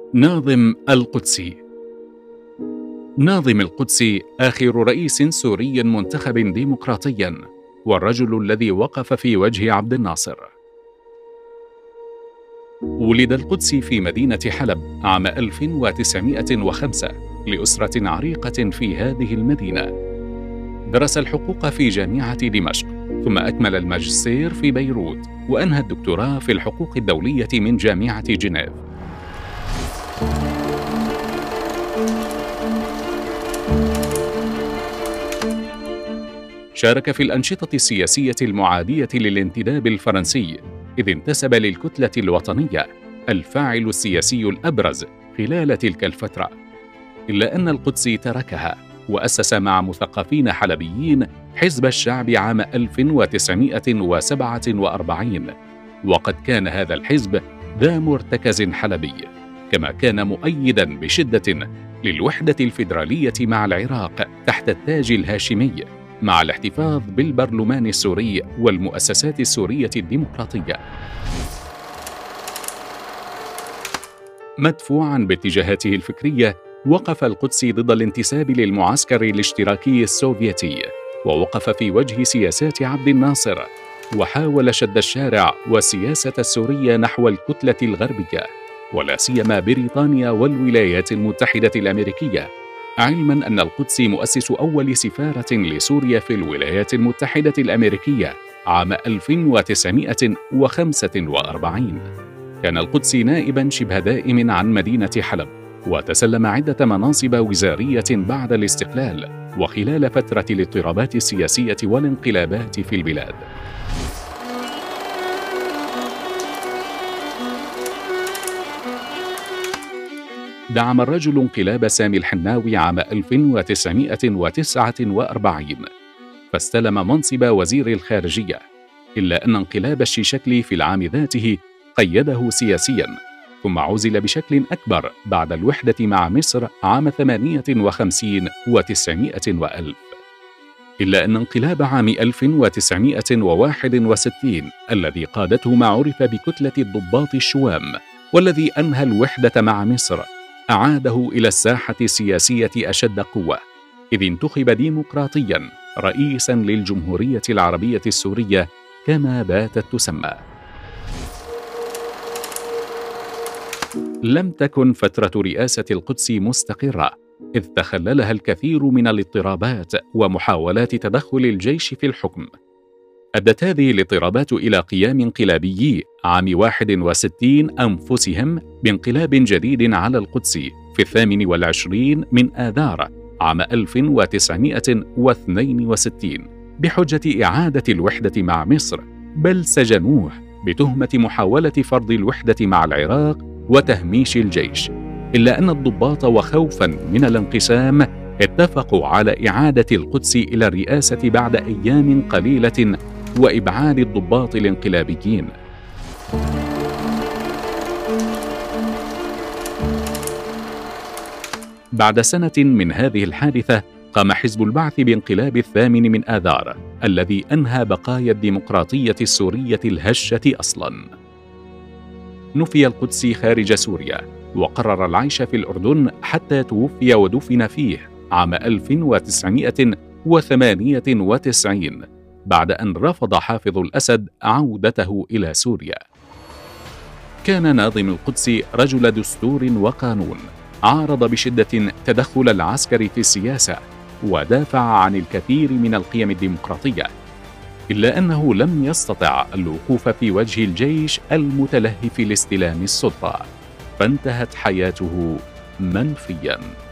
ناظم القدسي. ناظم القدسي آخر رئيس سوري منتخب ديمقراطيا، والرجل الذي وقف في وجه عبد الناصر. ولد القدسي في مدينة حلب عام 1905 لأسرة عريقة في هذه المدينة. درس الحقوق في جامعة دمشق، ثم أكمل الماجستير في بيروت، وأنهى الدكتوراه في الحقوق الدولية من جامعة جنيف. شارك في الأنشطة السياسية المعادية للانتداب الفرنسي، إذ انتسب للكتلة الوطنية، الفاعل السياسي الأبرز خلال تلك الفترة. إلا أن القدسي تركها وأسس مع مثقفين حلبيين حزب الشعب عام 1947، وقد كان هذا الحزب ذا مرتكز حلبي، كما كان مؤيداً بشدة للوحدة الفيدرالية مع العراق تحت التاج الهاشمي، مع الاحتفاظ بالبرلمان السوري والمؤسسات السورية الديمقراطية. مدفوعاً باتجاهاته الفكرية، وقف القدسي ضد الانتساب للمعسكر الاشتراكي السوفيتي، ووقف في وجه سياسات عبد الناصر، وحاول شد الشارع والسياسة السورية نحو الكتلة الغربية، ولا سيما بريطانيا والولايات المتحدة الأمريكية، علماً أن القدسي مؤسس أول سفارة لسوريا في الولايات المتحدة الأمريكية عام 1945. كان القدسي نائباً شبه دائم عن مدينة حلب، وتسلم عدة مناصب وزارية بعد الاستقلال وخلال فترة الاضطرابات السياسية والانقلابات في البلاد. دعم الرجل انقلاب سامي الحناوي عام 1949، فاستلم منصب وزير الخارجية، إلا أن انقلاب الشيشكلي في العام ذاته قيده سياسياً، ثم عُزل بشكل أكبر بعد الوحدة مع مصر عام 58 و900 وألف. إلا أن انقلاب عام 1961 الذي قادته ما عرف بكتلة الضباط الشوام، والذي أنهى الوحدة مع مصر، أعاده إلى الساحة السياسية أشد قوة، إذ انتخب ديمقراطياً رئيساً للجمهورية العربية السورية كما باتت تسمى. لم تكن فترة رئاسة القدسي مستقرة، إذ تخللها الكثير من الاضطرابات ومحاولات تدخل الجيش في الحكم. أدت هذه الاضطرابات إلى قيام انقلابيي عام 61 أنفسهم بانقلاب جديد على القدسي في 28 من آذار عام 1962 بحجة إعادة الوحدة مع مصر، بل سجنوه بتهمة محاولة فرض الوحدة مع العراق وتهميش الجيش. إلا أن الضباط وخوفاً من الانقسام اتفقوا على إعادة القدسي إلى الرئاسة بعد أيام قليلة وإبعاد الضباط الانقلابيين. بعد سنة من هذه الحادثة، قام حزب البعث بانقلاب 8 من آذار الذي أنهى بقايا الديمقراطية السورية الهشة أصلاً. نفي القدسي خارج سوريا، وقرر العيش في الأردن حتى توفي ودفن فيه عام 1998 بعد أن رفض حافظ الأسد عودته إلى سوريا. كان ناظم القدسي رجل دستور وقانون، عارض بشدة تدخل العسكر في السياسة، ودافع عن الكثير من القيم الديمقراطية، إلا أنه لم يستطع الوقوف في وجه الجيش المتلهف لاستلام السلطة، فانتهت حياته منفياً.